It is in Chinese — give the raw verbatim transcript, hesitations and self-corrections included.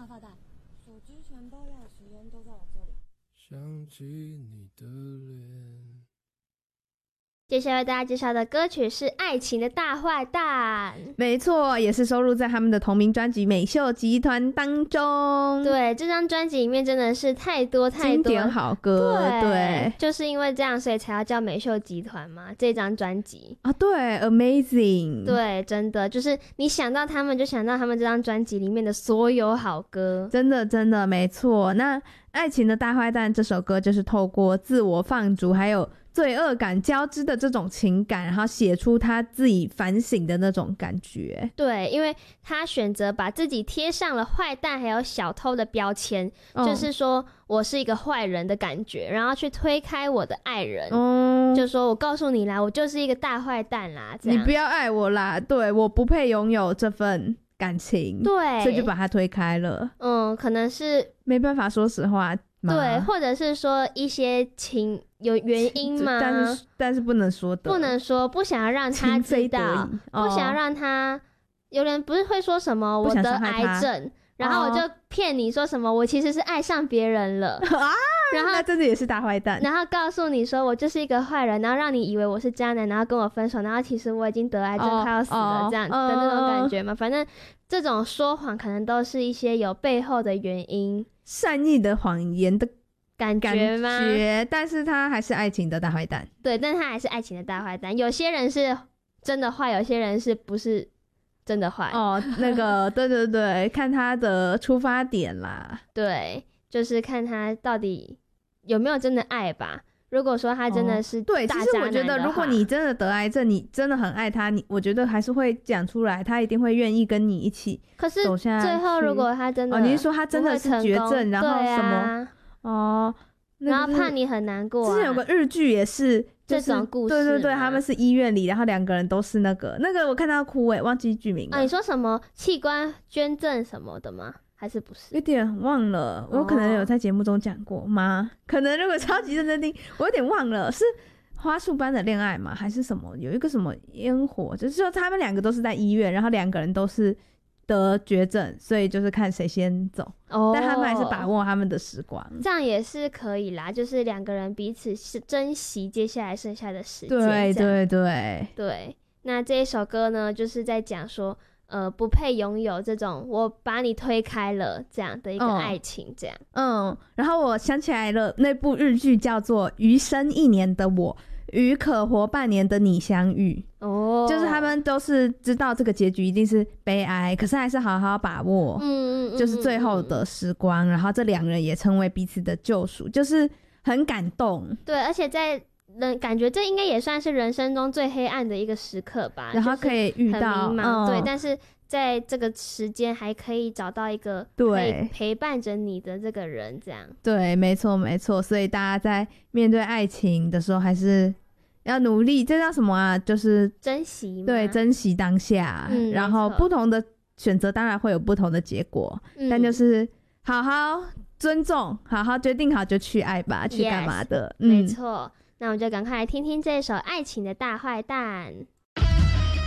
大坏蛋，手机、钱包、钥匙、烟都在我这里。想起你的脸。 接下来为大家介绍的歌曲是《爱情的大坏蛋》， 没错，也是收录在他们的同名专辑《美秀集团》当中。 对，这张专辑里面真的是太多太多经典好歌。 对, 对， 就是因为这样所以才要叫美秀集团嘛，这张专辑啊，对 Amazing。 对，真的就是你想到他们就想到他们这张专辑里面的所有好歌， 真的真的没错。那《爱情的大坏蛋》这首歌就是透过自我放逐还有罪恶感交织的这种情感，然后写出他自己反省的那种感觉。 对，因为他选择把自己贴上了坏蛋还有小偷的标签、嗯、就是说我是一个坏人的感觉，然后去推开我的爱人、嗯、就说我告诉你啦，我就是一个大坏蛋啦，这样你不要爱我啦，对，我不配拥有这份感情， 对， 所以就把他推开了。 嗯，可能是没办法说实话， 对，或者是说一些情有原因吗？ 但是但是不能说的， 不能说，不想要让他知道，不想要让他。有人不是会说什么我得癌症，然后我就骗你说什么我其实是爱上别人了啊，然后那真的也是大坏蛋， 然后告诉你说我就是一个坏人，然后让你以为我是渣男，然后跟我分手，然后其实我已经得癌症快要死了，这样的那种感觉嘛。反正这种说谎可能都是一些有背后的原因， 善意的谎言的感觉吗？ 感觉，但是他还是爱情的大坏蛋。 对，但他还是爱情的大坏蛋。有些人是真的坏，有些人是不是真的坏？ 哦，那个，对对对，看他的出发点啦。 对，就是看他到底有没有真的爱吧。如果说他真的是大渣男的话、 哦、对，其实我觉得如果你真的得癌症，你真的很爱他，你我觉得还是会讲出来，他一定会愿意跟你一起走下去。 可是最后如果他真的， 哦，你是说他真的是绝症，然后什么、 啊、 哦、那個， 然后怕你很难过、啊。 之前有个日剧也是、就是、 这种故事， 对对对，他们是医院里，然后两个人都是那个那个，我看到哭诶，忘记剧名了。 啊，你说什么器官捐赠什么的吗？还是不是？ 有点忘了，我可能有在节目中讲过吗？哦、可能如果超级认真听，我有点忘了，是花束般的恋爱吗？还是什么？有一个什么烟火，就是说他们两个都是在医院，然后两个人都是得绝症，所以就是看谁先走。哦，但他们还是把握他们的时光， 这样也是可以啦。就是两个人彼此是珍惜接下来剩下的时间。 对对对对。那这一首歌呢，就是在讲说。呃，不配拥有这种我把你推开了这样的一个爱情，这样。 嗯, 嗯，然后我想起来了，那部日剧叫做《余生一年的我与可活半年的你相遇》。哦，就是他们都是知道这个结局一定是悲哀，可是还是好好把握，嗯嗯，就是最后的时光，然后这两人也成为彼此的救赎，就是很感动。 对，而且在。人感觉这应该也算是人生中最黑暗的一个时刻吧， 然后可以遇到、 就是、很迷茫、嗯、对，但是在这个时间还可以找到一个可以陪伴着你的这个人，这样。 对，没错没错，所以大家在面对爱情的时候还是要努力，这叫什么啊？就是珍惜， 对，珍惜当下、嗯、然后不同的选择当然会有不同的结果、嗯、但就是好好尊重，好好决定好就去爱吧，去干嘛的、 yes, 嗯、没错。那我们就赶快来听听这首《爱情的大坏蛋》。